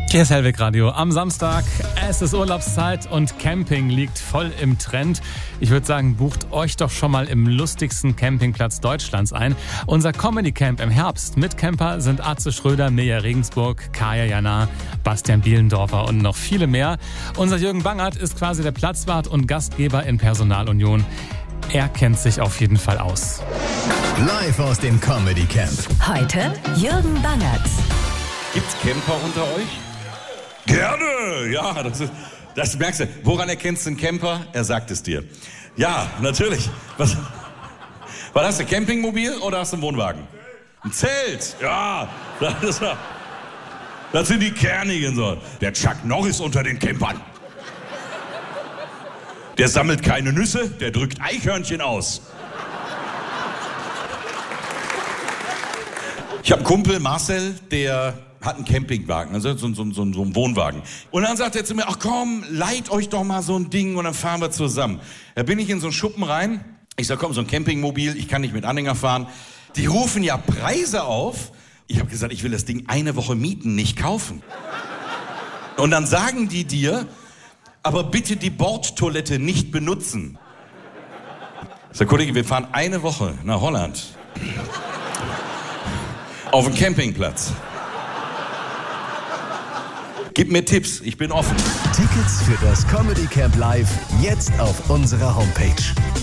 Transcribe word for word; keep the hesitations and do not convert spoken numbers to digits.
Hier ist Hellweg Radio am Samstag. Es ist Urlaubszeit und Camping liegt voll im Trend. Ich würde sagen, bucht euch doch schon mal im lustigsten Campingplatz Deutschlands ein. Unser Comedy Camp im Herbst mit Camper sind Atze Schröder, Mirja Regensburg, Kaya Jana, Bastian Bielendorfer und noch viele mehr. Unser Jürgen Bangert ist quasi der Platzwart und Gastgeber in Personalunion. Er kennt sich auf jeden Fall aus. Live aus dem Comedy Camp. Heute Jürgen Bangert. Gibt's Camper unter euch? Gerne, ja, das, ist, das merkst du. Woran erkennst du einen Camper? Er sagt es dir. Ja, natürlich. Was, was hast du, Campingmobil oder hast du einen Wohnwagen? Ein Zelt, ja. Das, ist, das sind die Kernigen so. Der Chuck Norris unter den Campern. Der sammelt keine Nüsse, der drückt Eichhörnchen aus. Ich habe einen Kumpel, Marcel, der hat einen Campingwagen, also so, so, so, so einen Wohnwagen. Und dann sagt er zu mir, ach komm, leiht euch doch mal so ein Ding und dann fahren wir zusammen. Da bin ich in so einen Schuppen rein. Ich sag, komm, so ein Campingmobil, ich kann nicht mit Anhänger fahren. Die rufen ja Preise auf. Ich habe gesagt, ich will das Ding eine Woche mieten, nicht kaufen. Und dann sagen die dir, aber bitte die Bordtoilette nicht benutzen. Ich sag, Kollege, wir fahren eine Woche nach Holland. Auf dem Campingplatz. Gib mir Tipps, ich bin offen. Tickets für das Comedy Camp Live jetzt auf unserer Homepage.